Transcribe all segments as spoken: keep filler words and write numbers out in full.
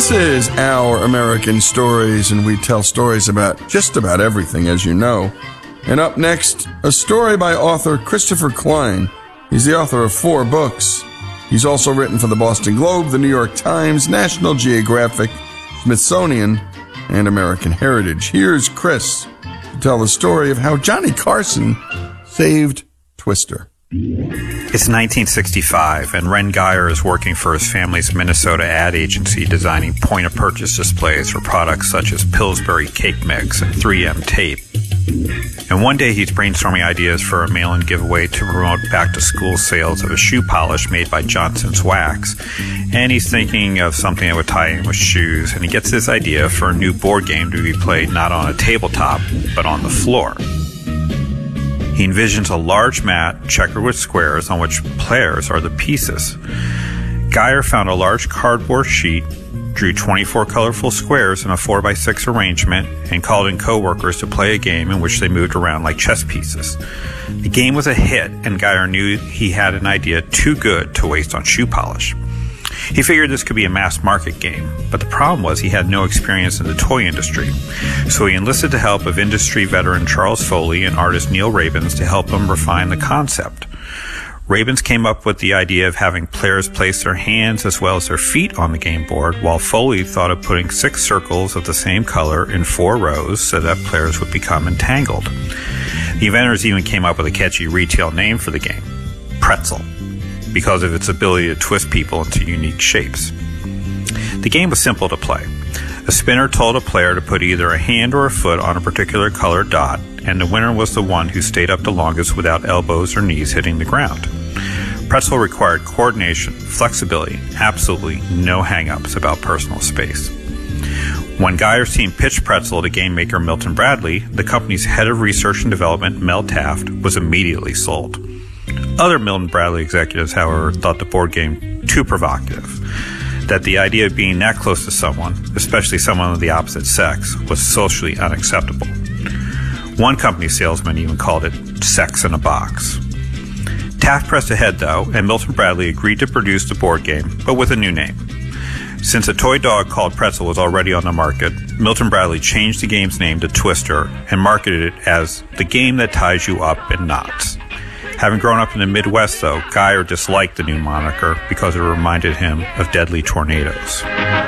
This is Our American Stories, and we tell stories about just about everything, as you know. And up next, a story by author Christopher Klein. He's the author of four books. He's also written for the Boston Globe, the New York Times, National Geographic, Smithsonian, and American Heritage. Here's Chris to tell the story of how Johnny Carson saved Twister. It's nineteen sixty-five, and Ren Geyer is working for his family's Minnesota ad agency designing point-of-purchase displays for products such as Pillsbury Cake Mix and three M tape. And one day he's brainstorming ideas for a mail-in giveaway to promote back-to-school sales of a shoe polish made by Johnson's Wax. And he's thinking of something that would tie in with shoes, and he gets this idea for a new board game to be played not on a tabletop, but on the floor. He envisions a large mat checkered with squares on which players are the pieces. Geyer found a large cardboard sheet, drew twenty-four colorful squares in a four by six arrangement, and called in co-workers to play a game in which they moved around like chess pieces. The game was a hit, and Geyer knew he had an idea too good to waste on shoe polish. He figured this could be a mass market game, but the problem was he had no experience in the toy industry. So he enlisted the help of industry veteran Charles Foley and artist Neil Rabins to help him refine the concept. Rabins came up with the idea of having players place their hands as well as their feet on the game board, while Foley thought of putting six circles of the same color in four rows so that players would become entangled. The inventors even came up with a catchy retail name for the game, Pretzel, because of its ability to twist people into unique shapes. The game was simple to play. A spinner told a player to put either a hand or a foot on a particular colored dot, and the winner was the one who stayed up the longest without elbows or knees hitting the ground. Pretzel required coordination, flexibility, absolutely no hang-ups about personal space. When Geyer's team pitched Pretzel to game maker Milton Bradley, the company's head of research and development, Mel Taft, was immediately sold. Other Milton Bradley executives, however, thought the board game too provocative, that the idea of being that close to someone, especially someone of the opposite sex, was socially unacceptable. One company salesman even called it sex in a box. Taft pressed ahead, though, and Milton Bradley agreed to produce the board game, but with a new name. Since a toy dog called Pretzel was already on the market, Milton Bradley changed the game's name to Twister and marketed it as the game that ties you up in knots. Having grown up in the Midwest, though, Geyer disliked the new moniker because it reminded him of deadly tornadoes.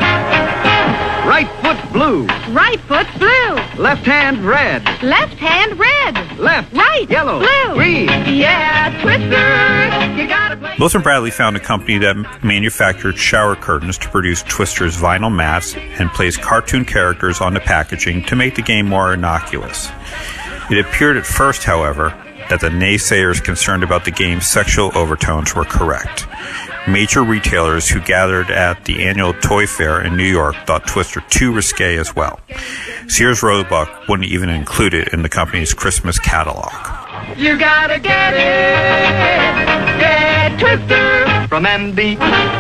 Right foot blue. Right foot blue. Left hand red. Left hand red. Left. Right. Yellow. Blue. Green. Yeah, Twister. You gotta play. Milton Bradley found a company that manufactured shower curtains to produce Twister's vinyl mats and placed cartoon characters on the packaging to make the game more innocuous. It appeared at first, however, that the naysayers concerned about the game's sexual overtones were correct. Major retailers who gathered at the annual Toy Fair in New York thought Twister too risque as well. Sears Roebuck wouldn't even include it in the company's Christmas catalog. You gotta get it. Get Twister from M B.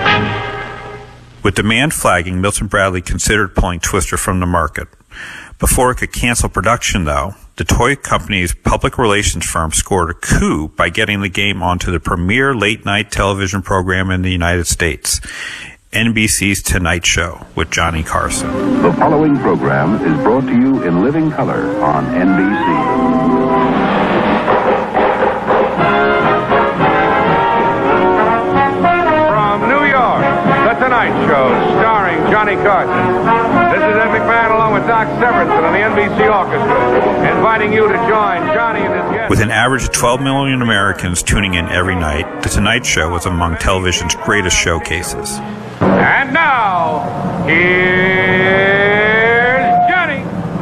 With demand flagging, Milton Bradley considered pulling Twister from the market. Before it could cancel production, though, the toy company's public relations firm scored a coup by getting the game onto the premier late-night television program in the United States, N B C's Tonight Show with Johnny Carson. The following program is brought to you in living color on N B C. From New York, The Tonight Show, starring Johnny Carson. This is Ed McMahon along with Doc Severinsen on the N B C Orchestra, inviting you to join Johnny and his guests. With an average of twelve million Americans tuning in every night, The Tonight Show was among television's greatest showcases. And now, here's Johnny.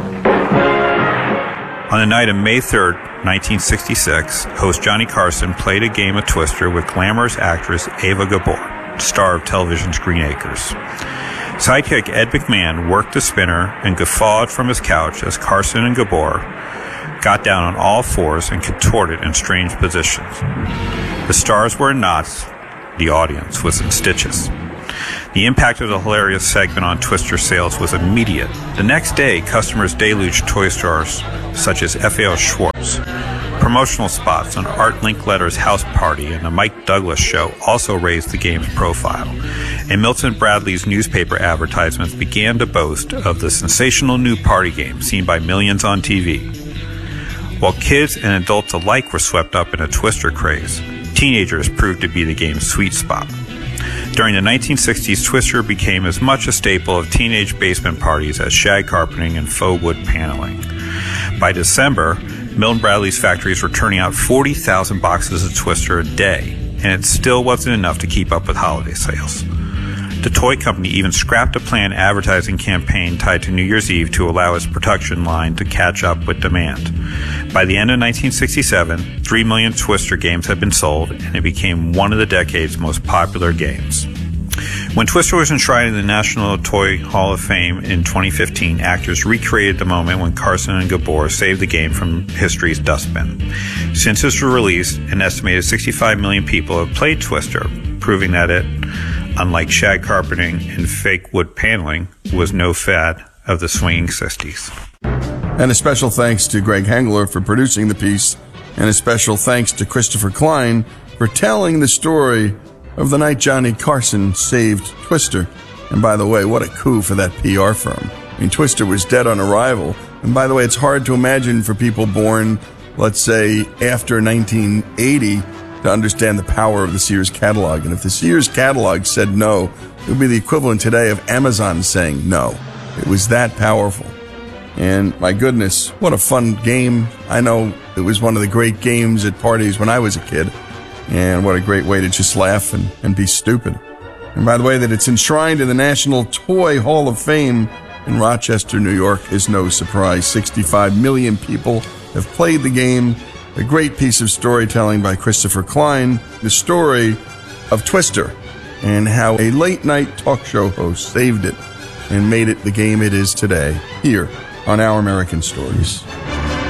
On the night of May third, nineteen sixty-six, host Johnny Carson played a game of Twister with glamorous actress Ava Gabor, star of television's Green Acres. Sidekick Ed McMahon worked the spinner and guffawed from his couch as Carson and Gabor got down on all fours and contorted in strange positions. The stars were in knots, the audience was in stitches. The impact of the hilarious segment on Twister sales was immediate. The next day, customers deluged toy stores such as F A O Schwartz. Promotional spots on Art Linkletter's house party and the Mike Douglas show also raised the game's profile. and Milton Bradley's newspaper advertisements began to boast of the sensational new party game seen by millions on T V. While kids and adults alike were swept up in a Twister craze, teenagers proved to be the game's sweet spot. During the nineteen sixties, Twister became as much a staple of teenage basement parties as shag carpeting and faux wood paneling. By December, Milton Bradley's factories were turning out forty thousand boxes of Twister a day, and it still wasn't enough to keep up with holiday sales. The toy company even scrapped a planned advertising campaign tied to New Year's Eve to allow its production line to catch up with demand. By the end of nineteen sixty-seven, three million Twister games had been sold, and it became one of the decade's most popular games. When Twister was enshrined in the National Toy Hall of Fame in twenty fifteen, actors recreated the moment when Carson and Gabor saved the game from history's dustbin. Since its release, an estimated sixty-five million people have played Twister, proving that it, unlike shag carpeting and fake wood paneling, was no fad of the swinging sixties. And a special thanks to Greg Hengler for producing the piece, and a special thanks to Christopher Klein for telling the story of the night Johnny Carson saved Twister. And by the way, what a coup for that P R firm. I mean, Twister was dead on arrival. And by the way, it's hard to imagine for people born, let's say, after nineteen eighty to understand the power of the Sears catalog. And if the Sears catalog said no, it would be the equivalent today of Amazon saying no. It was that powerful. And my goodness, what a fun game. I know it was one of the great games at parties when I was a kid. And what a great way to just laugh and, and be stupid. And by the way, that it's enshrined in the National Toy Hall of Fame in Rochester, New York is no surprise. sixty-five million people have played the game. A great piece of storytelling by Christopher Klein, the story of Twister and how a late-night talk show host saved it and made it the game it is today, here on Our American Stories.